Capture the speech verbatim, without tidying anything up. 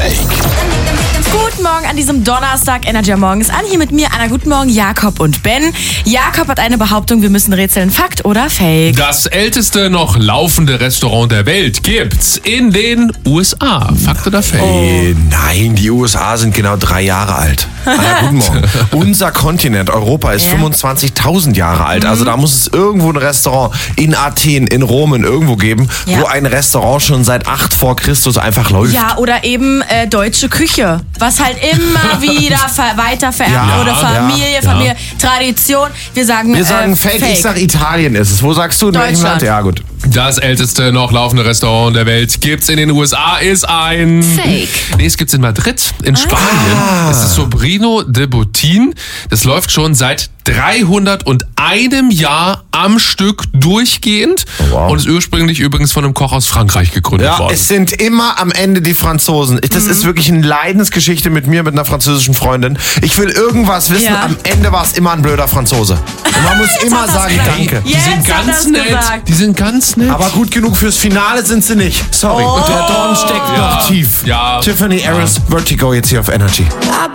Fake. Guten Morgen an diesem Donnerstag. Energy Morgen ist an. Hier mit mir, Anna. Guten Morgen, Jakob und Ben. Jakob hat eine Behauptung, wir müssen rätseln. Fakt oder Fake? Das älteste noch laufende Restaurant der Welt gibt's in den U S A. Fakt oder Fake? Äh, nein, die U S A sind genau drei Jahre alt. Anna, guten Morgen. Unser Kontinent, Europa, ist Ja. fünfundzwanzigtausend Jahre alt. Also da muss es irgendwo ein Restaurant in Athen, in Rom, in irgendwo geben, Ja. wo ein Restaurant schon seit acht vor Christus einfach läuft. Ja, oder eben äh, deutsche Küche, was halt immer wieder ver weiter vererbt Ja, wurde. ja, Familie, ja. Familie, Tradition. Wir sagen, Wir sagen äh, Fake, Fake. ich sag Italien ist es. Wo sagst du? In welchem Deutschland. Land? Ja, gut. Das älteste noch laufende Restaurant der Welt gibt's in den U S A, ist ein... Fake. Nee, es gibt's in Madrid, in Spanien. Es ist Sobrino de Botín. Das läuft schon seit dreihunderteins Jahr am Stück durchgehend. Oh, wow. Und ist ursprünglich übrigens von einem Koch aus Frankreich gegründet Ja, worden. es sind immer am Ende die Franzosen. Ich- Das ist wirklich eine Leidensgeschichte mit mir, mit einer französischen Freundin. Ich will irgendwas wissen, Ja. am Ende war es immer ein blöder Franzose. Und man muss immer hat er's sagen, gesagt. danke. Die Jetzt sind hat ganz er's nett. gesagt. Die sind ganz nett. Aber gut genug fürs Finale sind sie nicht. Sorry. Oh. Und der Dorn steckt Ja. noch tief. Ja. Tiffany Harris, Vertigo jetzt hier auf Energy.